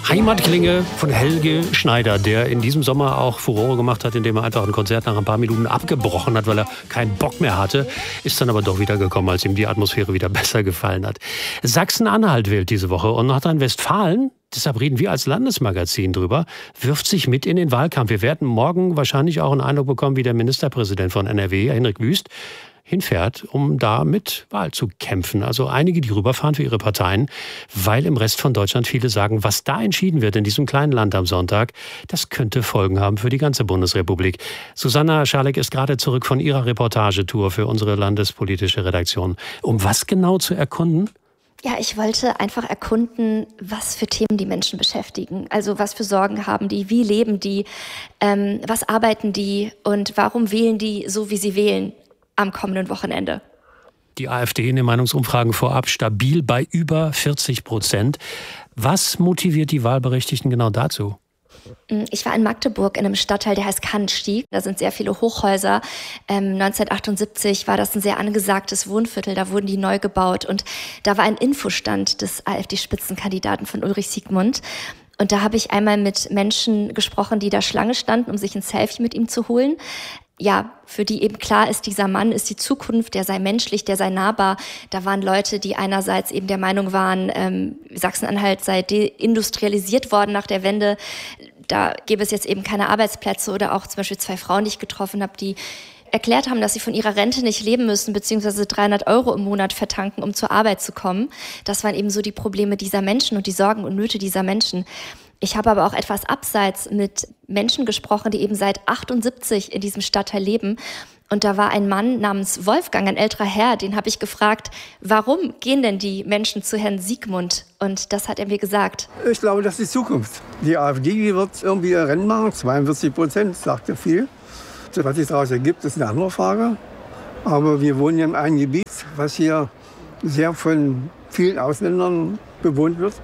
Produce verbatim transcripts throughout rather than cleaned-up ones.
Heimatklinge von Helge Schneider, der in diesem Sommer auch Furore gemacht hat, indem er einfach ein Konzert nach ein paar Minuten abgebrochen hat, weil er keinen Bock mehr hatte, ist dann aber doch wieder gekommen, als ihm die Atmosphäre wieder besser gefallen hat. Sachsen-Anhalt wählt diese Woche und Nordrhein-Westfalen, deshalb reden wir als Landesmagazin drüber, wirft sich mit in den Wahlkampf. Wir werden morgen wahrscheinlich auch einen Eindruck bekommen, wie der Ministerpräsident von N R W, Henrik Wüst, hinfährt, um da mit Wahl zu kämpfen. Also einige, die rüberfahren für ihre Parteien, weil im Rest von Deutschland viele sagen, was da entschieden wird in diesem kleinen Land am Sonntag, das könnte Folgen haben für die ganze Bundesrepublik. Susanna Scharleck ist gerade zurück von ihrer Reportagetour für unsere landespolitische Redaktion. Um was genau zu erkunden? Ja, ich wollte einfach erkunden, was für Themen die Menschen beschäftigen. Also was für Sorgen haben die, wie leben die, ähm, was arbeiten die und warum wählen die so, wie sie wählen am kommenden Wochenende. Die AfD in den Meinungsumfragen vorab stabil bei über vierzig Prozent. Was motiviert die Wahlberechtigten genau dazu? Ich war in Magdeburg in einem Stadtteil, der heißt Cannstatt. Da sind sehr viele Hochhäuser. Ähm, neunzehnhundertachtundsiebzig war das ein sehr angesagtes Wohnviertel. Da wurden die neu gebaut. Und da war ein Infostand des AfD-Spitzenkandidaten von Ulrich Siegmund. Und da habe ich einmal mit Menschen gesprochen, die da Schlange standen, um sich ein Selfie mit ihm zu holen. Ja, für die eben klar ist, dieser Mann ist die Zukunft, der sei menschlich, der sei nahbar. Da waren Leute, die einerseits eben der Meinung waren, ähm, Sachsen-Anhalt sei deindustrialisiert worden nach der Wende. Da gäbe es jetzt eben keine Arbeitsplätze, oder auch zum Beispiel zwei Frauen, die ich getroffen habe, die erklärt haben, dass sie von ihrer Rente nicht leben müssen, beziehungsweise dreihundert Euro im Monat vertanken, um zur Arbeit zu kommen. Das waren eben so die Probleme dieser Menschen und die Sorgen und Nöte dieser Menschen. Ich habe aber auch etwas abseits mit Menschen gesprochen, die eben seit achtundsiebzig in diesem Stadtteil leben. Und da war ein Mann namens Wolfgang, ein älterer Herr, den habe ich gefragt, warum gehen denn die Menschen zu Herrn Siegmund? Und das hat er mir gesagt. Ich glaube, das ist die Zukunft. Die AfD die wird irgendwie ihr Rennen machen, zweiundvierzig Prozent, sagt ja viel. Was sich daraus ergibt, ist eine andere Frage. Aber wir wohnen ja in einem Gebiet, was hier sehr von vielen Ausländern bewohnt wird.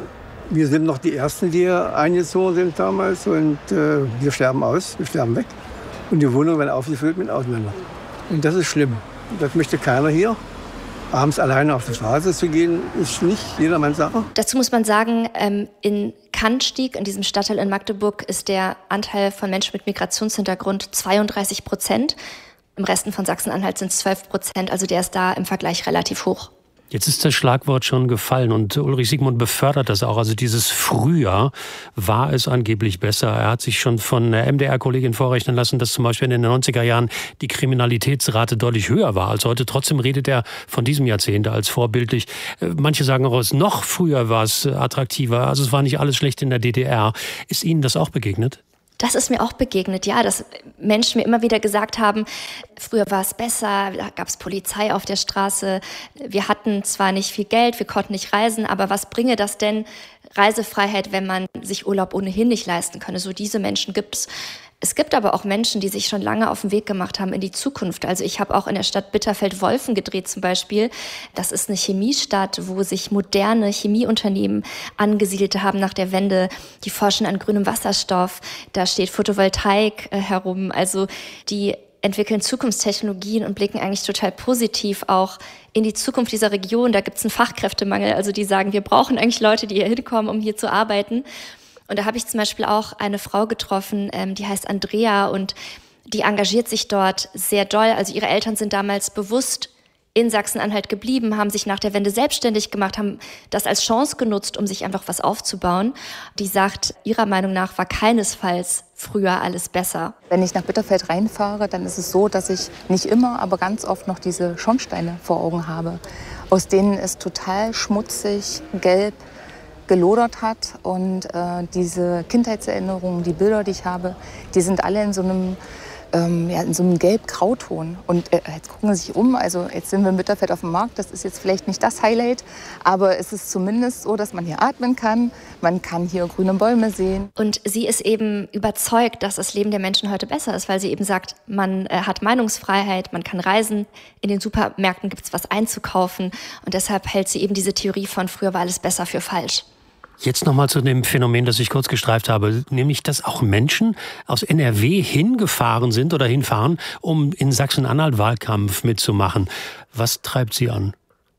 Wir sind noch die Ersten, die hier eingezogen sind damals. Und äh, wir sterben aus, wir sterben weg. Und die Wohnungen werden aufgefüllt mit Ausländern. Und das ist schlimm. Das möchte keiner hier. Abends alleine auf die Straße zu gehen, ist nicht jedermanns Sache. Dazu muss man sagen, in Cannstatt, in diesem Stadtteil in Magdeburg, ist der Anteil von Menschen mit Migrationshintergrund zweiunddreißig Prozent. Im Resten von Sachsen-Anhalt sind es zwölf Prozent. Also der ist da im Vergleich relativ hoch. Jetzt ist das Schlagwort schon gefallen und Ulrich Siegmund befördert das auch. Also dieses Frühjahr war es angeblich besser. Er hat sich schon von der M D R-Kollegin vorrechnen lassen, dass zum Beispiel in den neunziger Jahren die Kriminalitätsrate deutlich höher war als heute. Trotzdem redet er von diesem Jahrzehnt als vorbildlich. Manche sagen auch, es noch früher war es attraktiver. Also es war nicht alles schlecht in der D D R. Ist Ihnen das auch begegnet? Das ist mir auch begegnet, ja, dass Menschen mir immer wieder gesagt haben, früher war es besser, da gab es Polizei auf der Straße, wir hatten zwar nicht viel Geld, wir konnten nicht reisen, aber was bringe das denn, Reisefreiheit, wenn man sich Urlaub ohnehin nicht leisten könne? So diese Menschen gibt es. Es gibt aber auch Menschen, die sich schon lange auf den Weg gemacht haben in die Zukunft. Also ich habe auch in der Stadt Bitterfeld-Wolfen gedreht zum Beispiel. Das ist eine Chemiestadt, wo sich moderne Chemieunternehmen angesiedelt haben nach der Wende. Die forschen an grünem Wasserstoff. Da steht Photovoltaik äh, herum. Also die entwickeln Zukunftstechnologien und blicken eigentlich total positiv auch in die Zukunft dieser Region. Da gibt es einen Fachkräftemangel. Also die sagen, wir brauchen eigentlich Leute, die hier hinkommen, um hier zu arbeiten. Und da habe ich zum Beispiel auch eine Frau getroffen, ähm, die heißt Andrea und die engagiert sich dort sehr doll. Also ihre Eltern sind damals bewusst in Sachsen-Anhalt geblieben, haben sich nach der Wende selbstständig gemacht, haben das als Chance genutzt, um sich einfach was aufzubauen. Die sagt, ihrer Meinung nach war keinesfalls früher alles besser. Wenn ich nach Bitterfeld reinfahre, dann ist es so, dass ich nicht immer, aber ganz oft noch diese Schornsteine vor Augen habe, aus denen es total schmutzig, gelb, gelodert hat. Und äh, diese Kindheitserinnerungen, die Bilder, die ich habe, die sind alle in so einem, ähm, ja, in so einem gelb-grauton. Und äh, jetzt gucken Sie sich um, also jetzt sind wir in Bitterfeld auf dem Markt, das ist jetzt vielleicht nicht das Highlight, aber es ist zumindest so, dass man hier atmen kann, man kann hier grüne Bäume sehen. Und sie ist eben überzeugt, dass das Leben der Menschen heute besser ist, weil sie eben sagt, man äh, hat Meinungsfreiheit, man kann reisen, in den Supermärkten gibt es was einzukaufen und deshalb hält sie eben diese Theorie von früher war alles besser für falsch. Jetzt nochmal zu dem Phänomen, das ich kurz gestreift habe, nämlich, dass auch Menschen aus N R W hingefahren sind oder hinfahren, um in Sachsen-Anhalt Wahlkampf mitzumachen. Was treibt Sie an?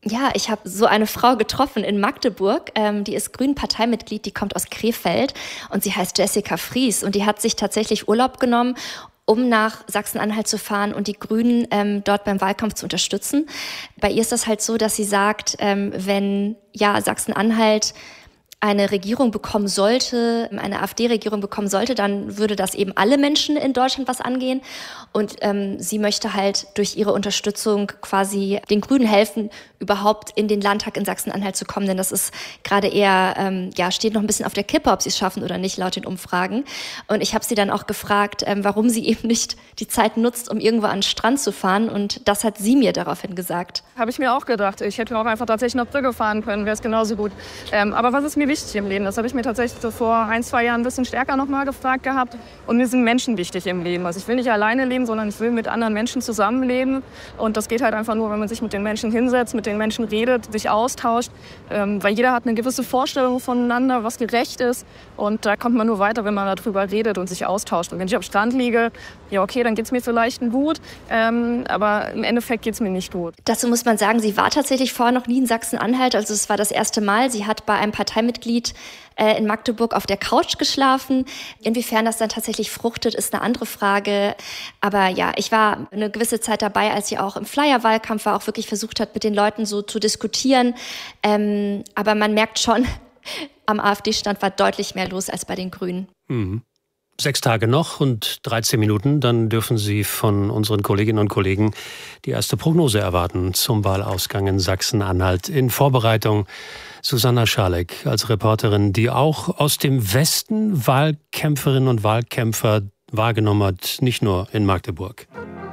Ja, ich habe so eine Frau getroffen in Magdeburg, ähm, die ist Grünen-Parteimitglied, die kommt aus Krefeld und sie heißt Jessica Fries und die hat sich tatsächlich Urlaub genommen, um nach Sachsen-Anhalt zu fahren und die Grünen ähm, dort beim Wahlkampf zu unterstützen. Bei ihr ist das halt so, dass sie sagt, ähm, wenn ja Sachsen-Anhalt eine Regierung bekommen sollte, eine AfD-Regierung bekommen sollte, dann würde das eben alle Menschen in Deutschland was angehen. Und ähm, sie möchte halt durch ihre Unterstützung quasi den Grünen helfen, überhaupt in den Landtag in Sachsen-Anhalt zu kommen. Denn das ist gerade eher, ähm, ja, steht noch ein bisschen auf der Kippe, ob sie es schaffen oder nicht, laut den Umfragen. Und ich habe sie dann auch gefragt, ähm, warum sie eben nicht die Zeit nutzt, um irgendwo an den Strand zu fahren. Und das hat sie mir daraufhin gesagt. Habe ich mir auch gedacht. Ich hätte auch einfach tatsächlich nach Brügge fahren können, wäre es genauso gut. Ähm, aber was ist mir wichtig im Leben? Das habe ich mir tatsächlich so vor ein, zwei Jahren ein bisschen stärker noch mal gefragt gehabt. Und mir sind Menschen wichtig im Leben. Also ich will nicht alleine leben, sondern ich will mit anderen Menschen zusammenleben. Und das geht halt einfach nur, wenn man sich mit den Menschen hinsetzt, mit den Menschen redet, sich austauscht. Ähm, weil jeder hat eine gewisse Vorstellung voneinander, was gerecht ist. Und da kommt man nur weiter, wenn man darüber redet und sich austauscht. Und wenn ich am Strand liege, ja okay, dann geht es mir vielleicht gut. Ähm, aber im Endeffekt geht es mir nicht gut. Dazu muss man sagen, sie war tatsächlich vorher noch nie in Sachsen-Anhalt. Also es war das erste Mal. Sie hat bei einem Parteimitglied äh, in Magdeburg auf der Couch geschlafen. Inwiefern das dann tatsächlich fruchtet, ist eine andere Frage. Aber ja, ich war eine gewisse Zeit dabei, als sie auch im Flyer-Wahlkampf war, auch wirklich versucht hat, mit den Leuten so zu diskutieren. Ähm, aber man merkt schon, am AfD-Stand war deutlich mehr los als bei den Grünen. Mhm. Sechs Tage noch und dreizehn Minuten, dann dürfen Sie von unseren Kolleginnen und Kollegen die erste Prognose erwarten zum Wahlausgang in Sachsen-Anhalt. In Vorbereitung Susanna Scharleck als Reporterin, die auch aus dem Westen Wahlkämpferinnen und Wahlkämpfer wahrgenommen hat, nicht nur in Magdeburg.